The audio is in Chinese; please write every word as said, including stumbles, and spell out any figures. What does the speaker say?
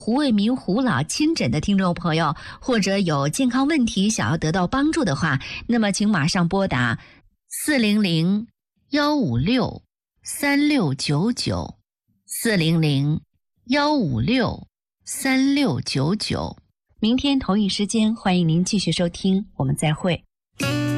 胡卫民胡老亲诊的听众朋友，或者有健康问题想要得到帮助的话，那么请马上拨打四零零幺五六三六九九四零零幺五六三六九九。明天同一时间，欢迎您继续收听，我们再会。